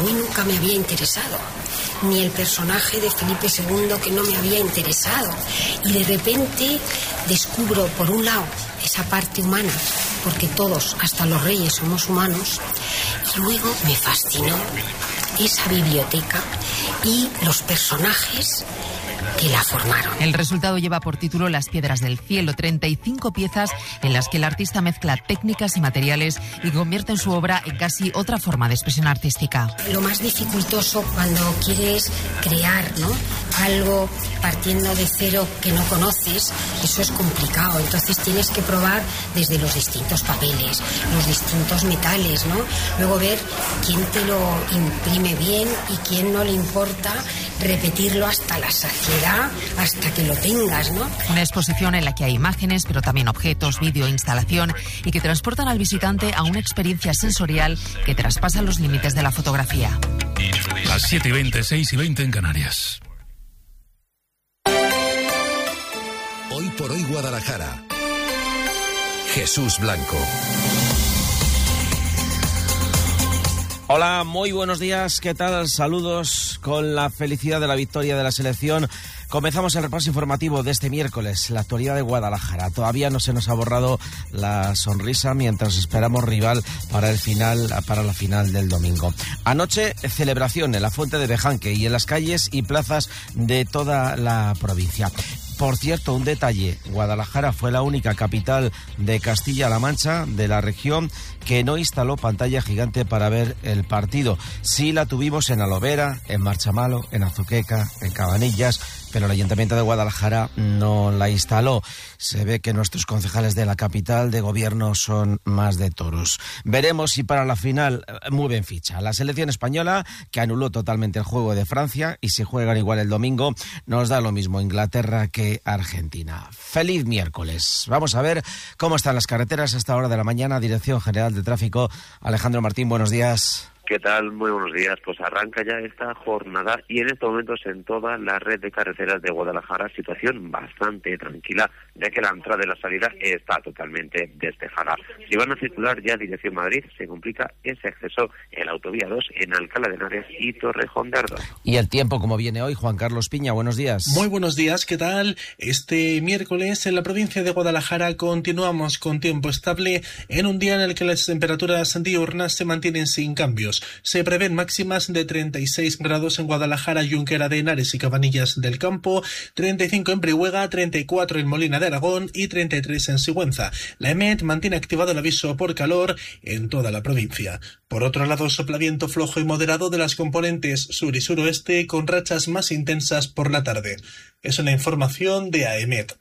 a mí nunca me había interesado, ni el personaje de Felipe II, que no me había interesado. Y de repente descubro, por un lado, esa parte humana, porque todos, hasta los reyes, somos humanos, y luego me fascinó esa biblioteca y los personajes que la formaron. El resultado lleva por título Las piedras del cielo, 35 piezas en las que el artista mezcla técnicas y materiales y convierte en su obra en casi otra forma de expresión artística. Lo más dificultoso cuando quieres crear, ¿no?, algo partiendo de cero que no conoces, eso es complicado. Entonces tienes que probar desde los distintos papeles, los distintos metales, ¿no? Luego ver quién te lo imprime bien y quién no le importa repetirlo hasta la saciedad, hasta que lo tengas, ¿no? Una exposición en la que hay imágenes, pero también objetos, vídeo, instalación y que transportan al visitante a una experiencia sensorial que traspasa los límites de la fotografía. Las 7:20, 6:20 en Canarias. Hoy por hoy Guadalajara. Jesús Blanco. Hola, muy buenos días, ¿qué tal? Saludos con la felicidad de la victoria de la selección. Comenzamos el repaso informativo de este miércoles, la actualidad de Guadalajara. Todavía no se nos ha borrado la sonrisa mientras esperamos rival para la final del domingo. Anoche, celebración en la Fuente de Bejanque y en las calles y plazas de toda la provincia. Por cierto, un detalle, Guadalajara fue la única capital de Castilla-La Mancha, de la región, que no instaló pantalla gigante para ver el partido. Sí la tuvimos en Alovera, en Marchamalo, en Azuqueca, en Cabanillas, pero el Ayuntamiento de Guadalajara no la instaló. Se ve que nuestros concejales de la capital de gobierno son más de toros. Veremos si para la final mueven ficha. La selección española, que anuló totalmente el juego de Francia, y si juegan igual el domingo, nos da lo mismo Inglaterra que Argentina. Feliz miércoles. Vamos a ver cómo están las carreteras a esta hora de la mañana. Dirección General de Tráfico, Alejandro Martín, buenos días. ¿Qué tal? Muy buenos días. Pues arranca ya esta jornada y en estos momentos en toda la red de carreteras de Guadalajara situación bastante tranquila, ya que la entrada y la salida está totalmente despejada. Si van a circular ya dirección Madrid, se complica ese acceso en la autovía 2 en Alcalá de Henares y Torrejón de Ardoz. Y el tiempo, como viene hoy, Juan Carlos Piña, buenos días. Muy buenos días, ¿qué tal? Este miércoles en la provincia de Guadalajara continuamos con tiempo estable en un día en el que las temperaturas diurnas se mantienen sin cambios. Se prevén máximas de 36 grados en Guadalajara, Junquera de Henares y Cabanillas del Campo, 35 en Brihuega, 34 en Molina de Aragón y 33 en Sigüenza. La EMET mantiene activado el aviso por calor en toda la provincia. Por otro lado, sopla viento flojo y moderado de las componentes sur y suroeste con rachas más intensas por la tarde. Es una información de AEMET.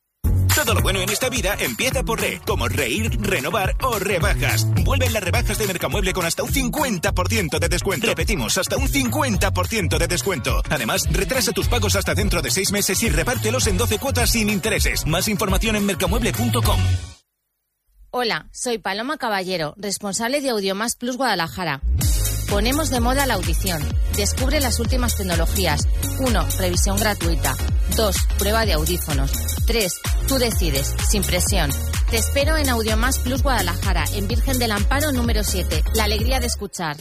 Todo lo bueno en esta vida empieza por RE, como reír, renovar o rebajas. Vuelven las rebajas de Mercamueble con hasta un 50% de descuento. Repetimos, hasta un 50% de descuento. Además, retrasa tus pagos hasta dentro de 6 meses y repártelos en 12 cuotas sin intereses. Más información en mercamueble.com. Hola, soy Paloma Caballero, responsable de Audiomas Plus Guadalajara. Ponemos de moda la audición. Descubre las últimas tecnologías. 1. Revisión gratuita. 2. Prueba de audífonos. 3. Tú decides, sin presión. Te espero en Audiomas Plus Guadalajara, en Virgen del Amparo número 7. La alegría de escuchar.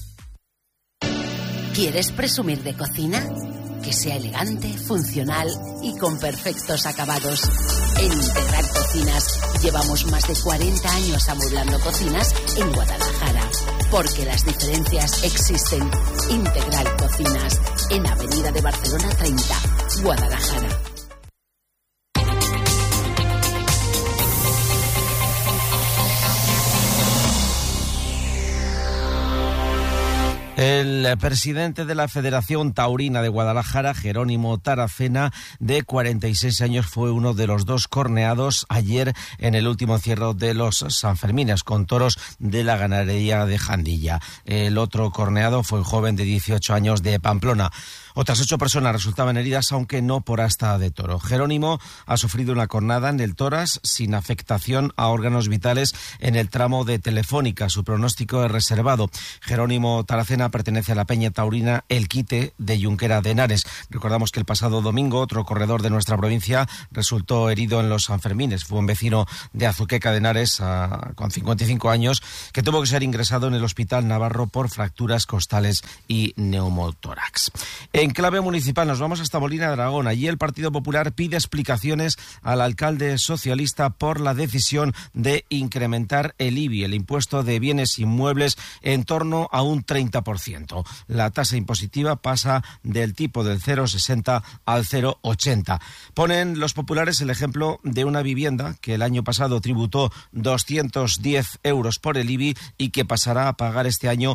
¿Quieres presumir de cocina? Que sea elegante, funcional y con perfectos acabados. En Integral Cocinas llevamos más de 40 años amueblando cocinas en Guadalajara. Porque las diferencias existen. Integral Cocinas, en Avenida de Barcelona 30, Guadalajara. El presidente de la Federación Taurina de Guadalajara, Jerónimo Taracena, de 46 años, fue uno de los 2 corneados ayer en el último encierro de los Sanfermines, con toros de la ganadería de Jandilla. El otro corneado fue un joven de 18 años de Pamplona. Otras 8 personas resultaban heridas, aunque no por asta de toro. Jerónimo ha sufrido una cornada en el tórax sin afectación a órganos vitales en el tramo de Telefónica. Su pronóstico es reservado. Jerónimo Taracena Molina pertenece a la peña taurina El Quite de Junquera de Henares. Recordamos que el pasado domingo otro corredor de nuestra provincia resultó herido en los Sanfermines. Fue un vecino de Azuqueca de Henares con 55 años que tuvo que ser ingresado en el Hospital Navarro por fracturas costales y neumotórax. En clave municipal nos vamos hasta Molina de Aragón. Allí el Partido Popular pide explicaciones al alcalde socialista por la decisión de incrementar el IBI, el impuesto de bienes inmuebles, en torno a un 30%. La tasa impositiva pasa del tipo del 0,60 al 0,80. Ponen los populares el ejemplo de una vivienda que el año pasado tributó 210 euros por el IBI y que pasará a pagar este año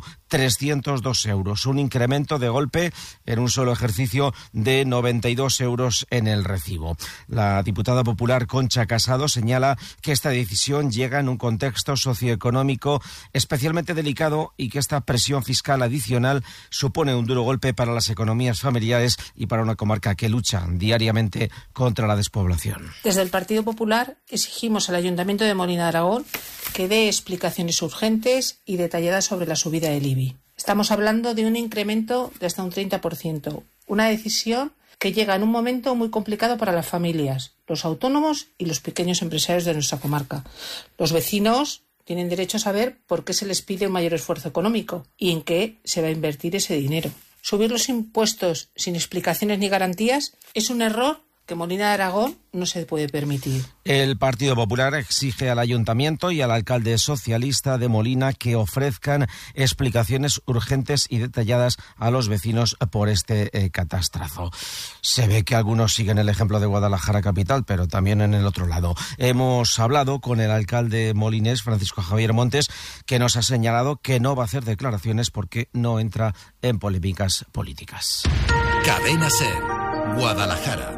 302 euros. Un incremento de golpe en un solo ejercicio de 92 euros en el recibo. La diputada popular Concha Casado señala que esta decisión llega en un contexto socioeconómico especialmente delicado y que esta presión fiscal adicional supone un duro golpe para las economías familiares y para una comarca que lucha diariamente contra la despoblación. Desde el Partido Popular exigimos al Ayuntamiento de Molina de Aragón que dé explicaciones urgentes y detalladas sobre la subida del IBI. Estamos hablando de un incremento de hasta un 30%, una decisión que llega en un momento muy complicado para las familias, los autónomos y los pequeños empresarios de nuestra comarca. Los vecinos tienen derecho a saber por qué se les pide un mayor esfuerzo económico y en qué se va a invertir ese dinero. Subir los impuestos sin explicaciones ni garantías es un error que Molina de Aragón no se puede permitir. El Partido Popular exige al Ayuntamiento y al alcalde socialista de Molina que ofrezcan explicaciones urgentes y detalladas a los vecinos por este catastrazo. Se ve que algunos siguen el ejemplo de Guadalajara capital, pero también en el otro lado. Hemos hablado con el alcalde molinés, Francisco Javier Montes, que nos ha señalado que no va a hacer declaraciones porque no entra en polémicas políticas. Cadena SER, Guadalajara.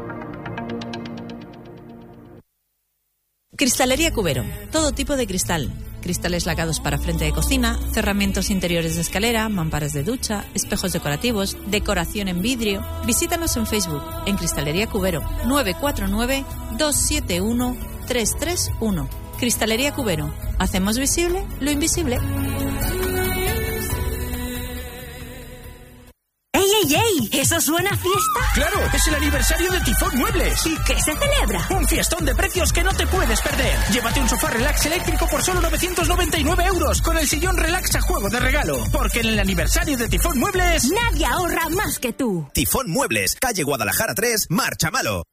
Cristalería Cubero, todo tipo de cristal. Cristales lacrados para frente de cocina, cerramientos interiores de escalera, mamparas de ducha, espejos decorativos, decoración en vidrio. Visítanos en Facebook, en Cristalería Cubero, 949-271-331. Cristalería Cubero, hacemos visible lo invisible. ¡Ey! ¿Eso suena a fiesta? ¡Claro! ¡Es el aniversario de Tifón Muebles! ¿Y qué se celebra? ¡Un fiestón de precios que no te puedes perder! Llévate un sofá relax eléctrico por solo 999 euros con el sillón relax a juego de regalo. Porque en el aniversario de Tifón Muebles... ¡Nadie ahorra más que tú! Tifón Muebles, calle Guadalajara 3, Marchamalo.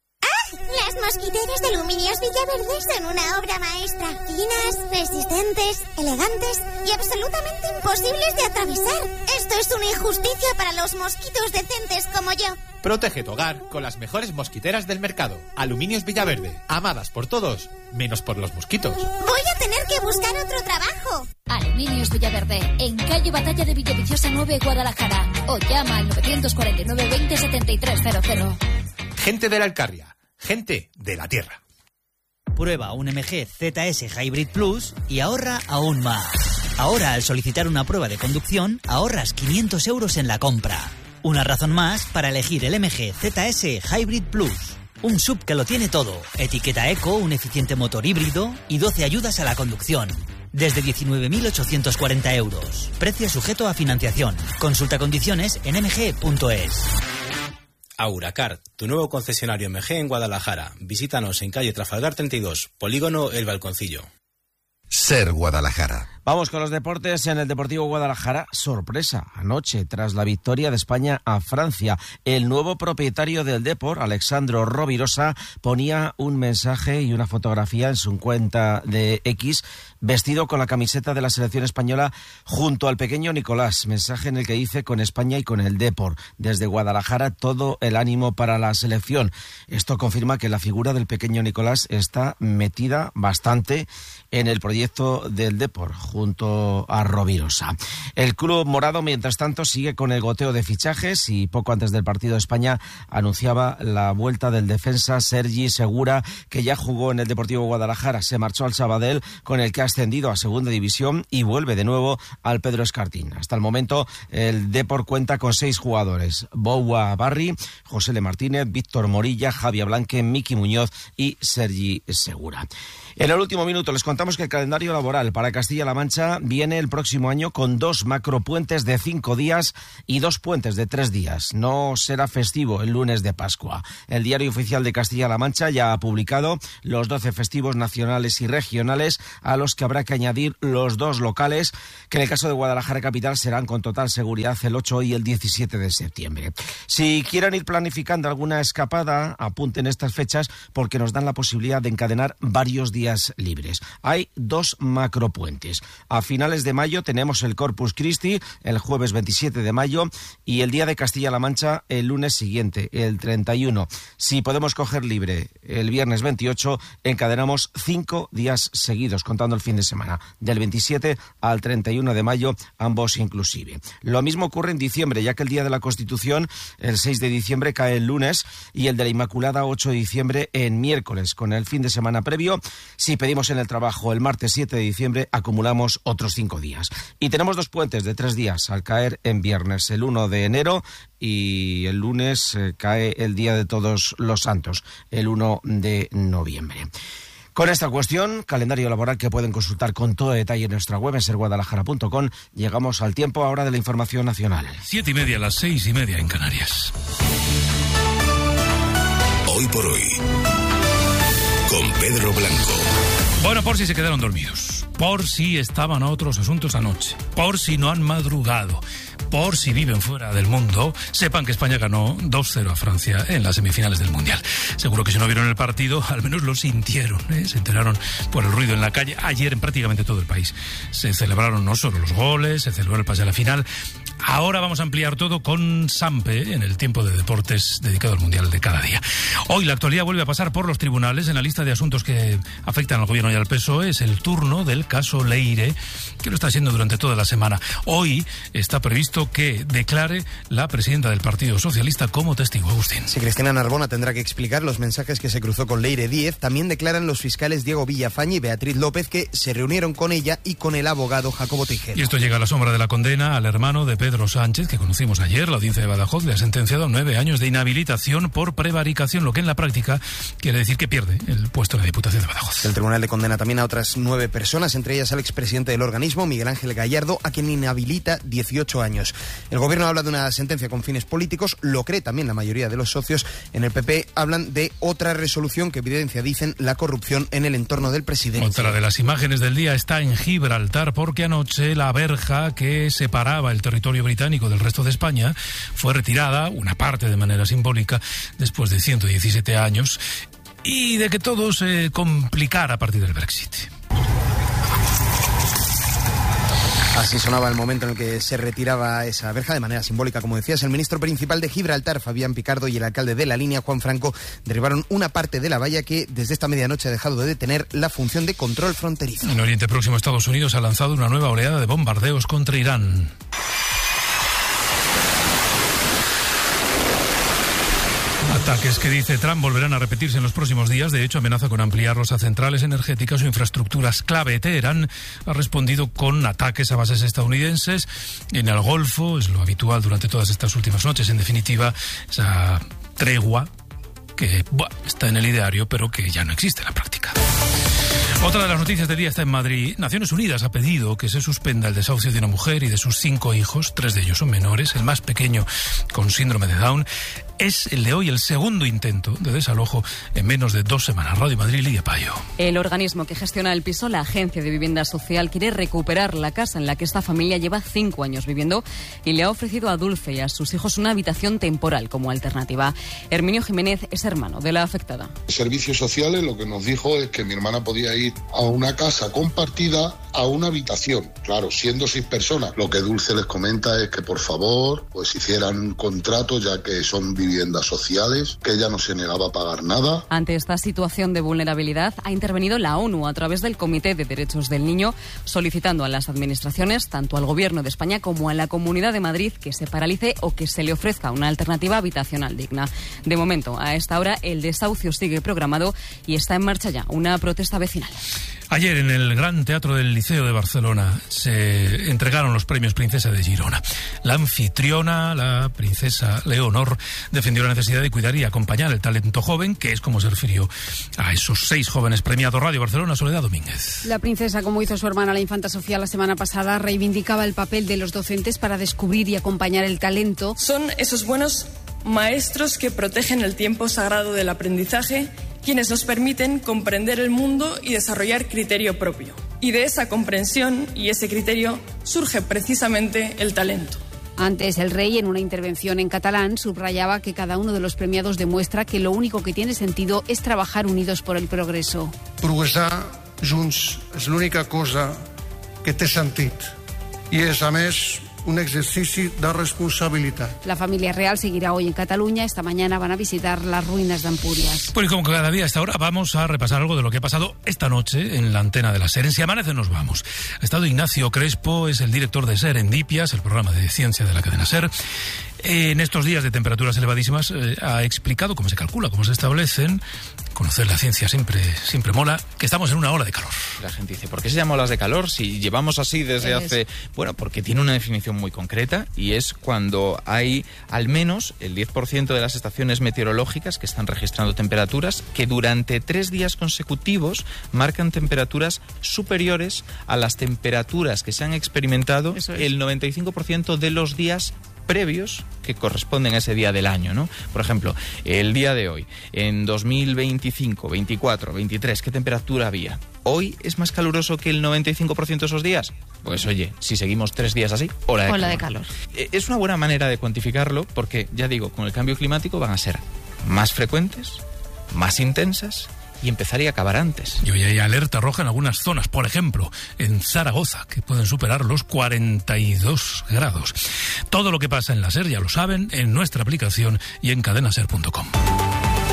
Las mosquiteras de Aluminios Villaverde son una obra maestra. Finas, resistentes, elegantes y absolutamente imposibles de atravesar. Esto es una injusticia para los mosquitos decentes como yo. Protege tu hogar con las mejores mosquiteras del mercado. Aluminios Villaverde, amadas por todos, menos por los mosquitos. Voy a tener que buscar otro trabajo. Aluminios Villaverde, en calle Batalla de Villaviciosa 9, Guadalajara. O llama al 949 20 7300. Gente de la Alcarria. Gente de la tierra. Prueba un MG ZS Hybrid Plus y ahorra aún más. Ahora, al solicitar una prueba de conducción, ahorras 500 euros en la compra. Una razón más para elegir el MG ZS Hybrid Plus. Un SUV que lo tiene todo. Etiqueta eco, un eficiente motor híbrido y 12 ayudas a la conducción. Desde 19.840 euros. Precio sujeto a financiación. Consulta condiciones en mg.es. Auracar, tu nuevo concesionario MG en Guadalajara. Visítanos en calle Trafalgar 32, Polígono El Balconcillo. SER Guadalajara. Vamos con los deportes. En el Deportivo Guadalajara, sorpresa anoche tras la victoria de España a Francia. El nuevo propietario del Depor, Alexandro Rovirosa, ponía un mensaje y una fotografía en su cuenta de X vestido con la camiseta de la selección española junto al pequeño Nicolás. Mensaje en el que dice: con España y con el Depor. Desde Guadalajara todo el ánimo para la selección. Esto confirma que la figura del pequeño Nicolás está metida bastante en el proyecto del Depor junto a Rovirosa. El club morado, mientras tanto, sigue con el goteo de fichajes y poco antes del partido de España anunciaba la vuelta del defensa Sergi Segura, que ya jugó en el Deportivo Guadalajara. Se marchó al Sabadell, con el que ha ascendido a Segunda División y vuelve de nuevo al Pedro Escartín. Hasta el momento el Depor cuenta con 6 jugadores: Boua Barri, José Le Martínez, Víctor Morilla, Javier Blanque, Miki Muñoz y Sergi Segura. En el último minuto les contamos que el calendario laboral para Castilla-La Mancha viene el próximo año con 2 macropuentes de 5 días y 2 puentes de 3 días. No será festivo el lunes de Pascua. El Diario Oficial de Castilla-La Mancha ya ha publicado los 12 festivos nacionales y regionales, a los que habrá que añadir los 2 locales, que en el caso de Guadalajara capital serán con total seguridad el 8 y el 17 de septiembre. Si quieren ir planificando alguna escapada, apunten estas fechas porque nos dan la posibilidad de encadenar varios días libres. Hay 2 macropuentes. A finales de mayo tenemos el Corpus Christi, el jueves 27 de mayo, y el Día de Castilla-La Mancha el lunes siguiente, el 31. Si podemos coger libre el viernes 28, encadenamos 5 días seguidos, contando el fin de semana, del 27 al 31 de mayo, ambos inclusive. Lo mismo ocurre en diciembre, ya que el Día de la Constitución, el 6 de diciembre, cae el lunes, y el de la Inmaculada, 8 de diciembre, en miércoles, con el fin de semana previo. Si pedimos en el trabajo el martes 7 de diciembre, acumulamos otros 5 días. Y tenemos 2 puentes de 3 días al caer en viernes, el 1 de enero, y el lunes cae el Día de Todos los Santos, el 1 de noviembre. Con esta cuestión, calendario laboral que pueden consultar con todo detalle en nuestra web, en serguadalajara.com, llegamos al tiempo ahora de la información nacional. 7:30, las 6:30 en Canarias. Hoy por hoy, con Pedro Blanco. Bueno, por si se quedaron dormidos, por si estaban a otros asuntos anoche, por si no han madrugado, por si viven fuera del mundo, sepan que España ganó 2-0 a Francia en las semifinales del Mundial. Seguro que si no vieron el partido, al menos lo sintieron, se enteraron por el ruido en la calle. Ayer en prácticamente todo el país se celebraron no solo los goles, se celebró el pase a la final. Ahora vamos a ampliar todo con Sampe en el tiempo de deportes dedicado al Mundial de cada día. Hoy la actualidad vuelve a pasar por los tribunales. En la lista de asuntos que afectan al gobierno y al PSOE es el turno del caso Leire, que lo está haciendo durante toda la semana. Hoy está previsto que declare la presidenta del Partido Socialista como testigo. Agustín. Sí, Cristina Narbona tendrá que explicar los mensajes que se cruzó con Leire Díez. También declaran los fiscales Diego Villafañe y Beatriz López, que se reunieron con ella y con el abogado Jacobo Tejero. Y esto llega a la sombra de la condena al hermano de Pedro Sánchez, que conocimos ayer. La audiencia de Badajoz le ha sentenciado a 9 años de inhabilitación por prevaricación, lo que en la práctica quiere decir que pierde el puesto en la Diputación de Badajoz. El tribunal le condena también a otras 9 personas, entre ellas al expresidente del organismo, Miguel Ángel Gallardo, a quien inhabilita 18 años. El gobierno habla de una sentencia con fines políticos, lo cree también la mayoría de los socios. En el PP hablan de otra resolución que evidencia, dicen, la corrupción en el entorno del presidente. Otra de las imágenes del día está en Gibraltar, porque anoche la verja que separaba el territorio británico del resto de España fue retirada, una parte de manera simbólica, después de 117 años, y de que todo se complicara a partir del Brexit. Así sonaba el momento en el que se retiraba esa verja de manera simbólica, como decías. El ministro principal de Gibraltar, Fabián Picardo, y el alcalde de La Línea, Juan Franco, derribaron una parte de la valla que desde esta medianoche ha dejado de tener la función de control fronterizo. En Oriente Próximo, Estados Unidos ha lanzado una nueva oleada de bombardeos contra Irán. Ataques que, dice Trump, volverán a repetirse en los próximos días. De hecho, amenaza con ampliarlos a centrales energéticas o infraestructuras clave. Teherán ha respondido con ataques a bases estadounidenses en el Golfo. Es lo habitual durante todas estas últimas noches. En definitiva, esa tregua que está en el ideario, pero que ya no existe en la práctica. Otra de las noticias del día está en Madrid. Naciones Unidas ha pedido que se suspenda el desahucio de una mujer y de sus 5 hijos. 3 de ellos son menores. El más pequeño con síndrome de Down. Es el de hoy el segundo intento de desalojo en menos de 2 semanas. Radio Madrid, Lidia Payo. El organismo que gestiona el piso, la Agencia de Vivienda Social, quiere recuperar la casa en la que esta familia lleva 5 años viviendo y le ha ofrecido a Dulce y a sus hijos una habitación temporal como alternativa. Herminio Jiménez es hermano de la afectada. Servicios sociales lo que nos dijo es que mi hermana podía ir a una casa compartida a una habitación. Claro, siendo 6 personas. Lo que Dulce les comenta es que por favor pues hicieran un contrato, ya que son viviendas sociales, que ella no se negaba a pagar nada. Ante esta situación de vulnerabilidad ha intervenido la ONU a través del Comité de Derechos del Niño, solicitando a las administraciones, tanto al Gobierno de España como a la Comunidad de Madrid, que se paralice o que se le ofrezca una alternativa habitacional digna. De momento, a esta hora, el desahucio sigue programado y está en marcha ya una protesta vecinal. Ayer en el Gran Teatro del Liceo de Barcelona se entregaron los premios Princesa de Girona. La anfitriona, la princesa Leonor, defendió la necesidad de cuidar y acompañar el talento joven, que es como se refirió a esos 6 jóvenes premiados. Radio Barcelona, Soledad Domínguez. La princesa, como hizo su hermana la infanta Sofía la semana pasada, reivindicaba el papel de los docentes para descubrir y acompañar el talento. Son esos buenos maestros que protegen el tiempo sagrado del aprendizaje, quienes nos permiten comprender el mundo y desarrollar criterio propio. Y de esa comprensión y ese criterio surge precisamente el talento. Antes, el rey, en una intervención en catalán, subrayaba que cada uno de los premiados demuestra que lo único que tiene sentido es trabajar unidos por el progreso. Progressar junts és l'única cosa que té sentit. I és, a més, un ejercicio de responsabilidad. La familia real seguirá hoy en Cataluña. Esta mañana van a visitar las ruinas de Ampurias. Pues como cada día a esta hora vamos a repasar algo de lo que ha pasado esta noche en la antena de la SER. En Si Amanece nos vamos. Ha estado Ignacio Crespo, es el director de Serendipias, el programa de ciencia de la cadena SER. En estos días de temperaturas elevadísimas ha explicado cómo se calcula, cómo se establecen. Conocer la ciencia siempre mola, que estamos en una ola de calor. La gente dice, ¿por qué se llama olas de calor si llevamos así desde hace...? Bueno, porque tiene una definición muy concreta y es cuando hay al menos el 10% de las estaciones meteorológicas que están registrando temperaturas que durante 3 días consecutivos marcan temperaturas superiores a las temperaturas que se han experimentado el 95% de los días previos que corresponden a ese día del año, ¿no? Por ejemplo, el día de hoy, en 2025, 24, 23, ¿qué temperatura había? ¿Hoy es más caluroso que el 95% de esos días? Pues oye, si seguimos 3 días así, ola de calor. Es una buena manera de cuantificarlo porque, ya digo, con el cambio climático van a ser más frecuentes, más intensas y empezar y acabar antes. Y hoy hay alerta roja en algunas zonas, por ejemplo, en Zaragoza, que pueden superar los 42 grados. Todo lo que pasa en la SER ya lo saben en nuestra aplicación y en cadenaser.com.